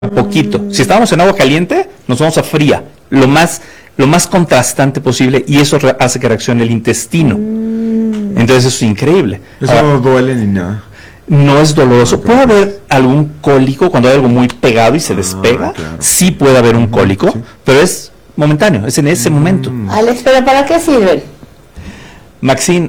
poquito. Si estábamos en agua caliente, nos vamos a fría, lo más contrastante posible, y eso hace que reaccione el intestino. Entonces eso es increíble. Eso no duele ni nada. No es doloroso. Puede haber algún cólico cuando hay algo muy pegado y se despega. Claro. Sí puede haber un cólico, sí, pero es momentáneo, es en ese momento. Alex, ¿pero para qué sirven? Maxine,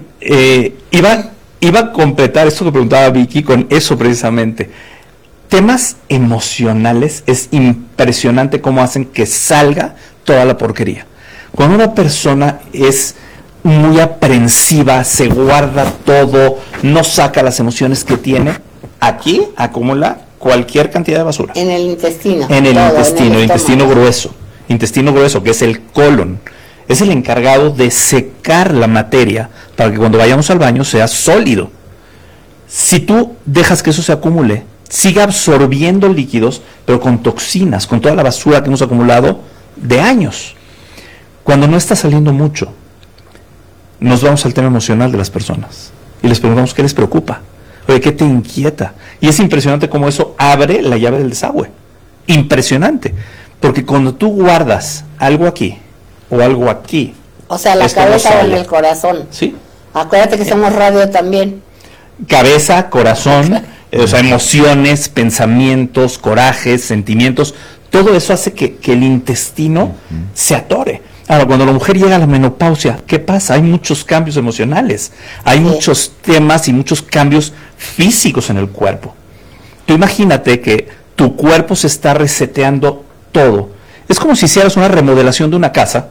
iba a completar esto que preguntaba Vicky con eso precisamente. Temas emocionales, es impresionante cómo hacen que salga toda la porquería. Cuando una persona es muy aprensiva, se guarda todo, no saca las emociones que tiene, aquí acumula cualquier cantidad de basura. En el intestino. En el intestino grueso, que es el colon. Es el encargado de secar la materia para que cuando vayamos al baño sea sólido. Si tú dejas que eso se acumule, sigue absorbiendo líquidos, pero con toxinas, con toda la basura que hemos acumulado de años. Cuando no está saliendo mucho, nos vamos al tema emocional de las personas y les preguntamos qué les preocupa, oye, qué te inquieta. Y es impresionante cómo eso abre la llave del desagüe. Impresionante, porque cuando tú guardas algo aquí o algo aquí, o sea, la cabeza o en el corazón. Sí. Acuérdate que somos radio también. Cabeza, corazón, o sea, emociones, pensamientos, corajes, sentimientos, todo eso hace que el intestino se atore. Ahora, cuando la mujer llega a la menopausia, ¿qué pasa? Hay muchos cambios emocionales, hay muchos temas y muchos cambios físicos en el cuerpo. Tú imagínate que tu cuerpo se está reseteando todo. Es como si hicieras una remodelación de una casa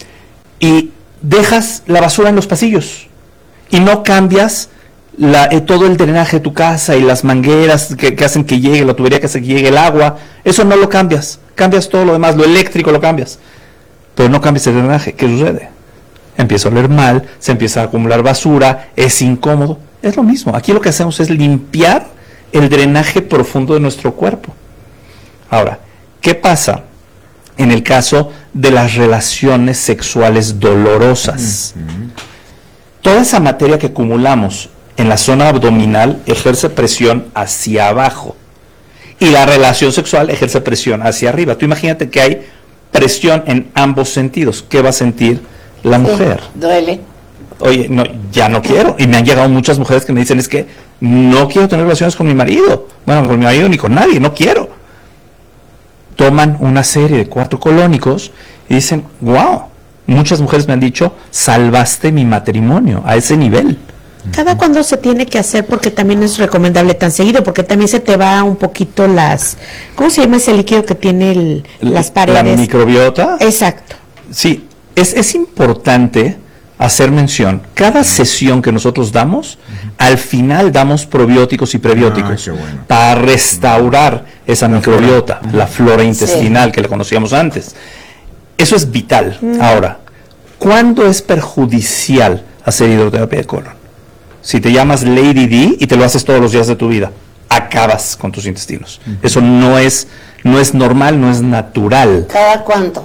y dejas la basura en los pasillos y no cambias todo el drenaje de tu casa y las mangueras que hacen que llegue, la tubería que hace que llegue el agua. Eso no lo cambias, cambias todo lo demás, lo eléctrico lo cambias, pero no cambias el drenaje. ¿Qué sucede? Empieza a oler mal, se empieza a acumular basura, es incómodo. Es lo mismo, aquí lo que hacemos es limpiar el drenaje profundo de nuestro cuerpo. Ahora, ¿qué pasa en el caso de las relaciones sexuales dolorosas? Toda esa materia que acumulamos en la zona abdominal ejerce presión hacia abajo y la relación sexual ejerce presión hacia arriba. Tú imagínate que hay presión en ambos sentidos. ¿Qué va a sentir la mujer? Duele. Oye, no, ya no quiero. Y me han llegado muchas mujeres que me dicen, es que no quiero tener relaciones con mi marido. Bueno, con mi marido ni con nadie, no quiero. Toman una serie de 4 colónicos y dicen, wow, muchas mujeres me han dicho, salvaste mi matrimonio a ese nivel. ¿Cada cuándo se tiene que hacer? Porque también es recomendable tan seguido, porque también se te va un poquito ¿cómo se llama ese líquido que tiene las paredes? La microbiota. Exacto. Sí, es importante hacer mención, cada sesión que nosotros damos, al final damos probióticos y prebióticos para restaurar esa microbiota, la flora intestinal que la conocíamos antes. Eso es vital. Ahora, ¿cuándo es perjudicial hacer hidroterapia de colon? Si te llamas Lady D y te lo haces todos los días de tu vida, acabas con tus intestinos. Eso no es normal, no es natural. ¿Cada cuánto?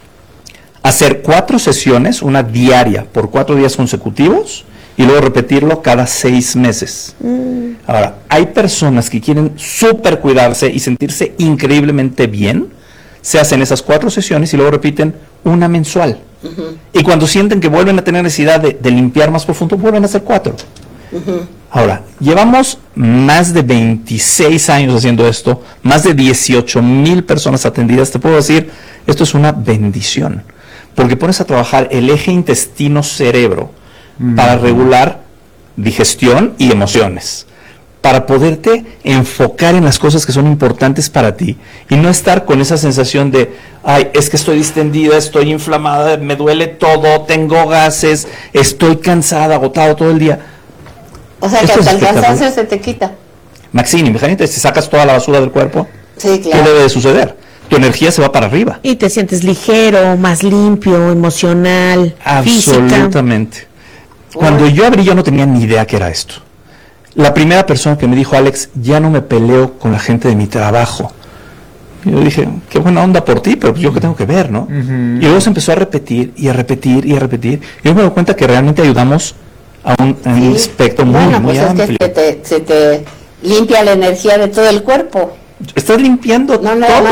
Hacer 4 sesiones, una diaria, por 4 días consecutivos, y luego repetirlo cada 6 meses. Ahora, hay personas que quieren súper cuidarse y sentirse increíblemente bien, se hacen esas 4 sesiones y luego repiten una mensual. Y cuando sienten que vuelven a tener necesidad de limpiar más profundo, vuelven a hacer 4. Ahora, llevamos más de 26 años haciendo esto, más de 18,000 personas atendidas. Te puedo decir, esto es una bendición, porque pones a trabajar el eje intestino-cerebro para regular digestión y emociones, para poderte enfocar en las cosas que son importantes para ti y no estar con esa sensación de, ay, es que estoy distendida, estoy inflamada, me duele todo, tengo gases, estoy cansada, agotado todo el día. O sea, que hasta el cansancio se te quita. Maxine, imagínate, si sacas toda la basura del cuerpo, sí, claro. ¿qué debe de suceder? Tu energía se va para arriba. Y te sientes ligero, más limpio, emocional, absolutamente. Física. Cuando yo abrí, yo no tenía ni idea qué era esto. La primera persona que me dijo, Alex, ya no me peleo con la gente de mi trabajo. Y yo dije, qué buena onda por ti, pero yo qué tengo que ver, ¿no? Y luego se empezó a repetir y a repetir y a repetir. Y yo me doy cuenta que realmente ayudamos a un espectro muy, muy amplio. Es que se te limpia la energía de todo el cuerpo. Estás limpiando No, nada todo. más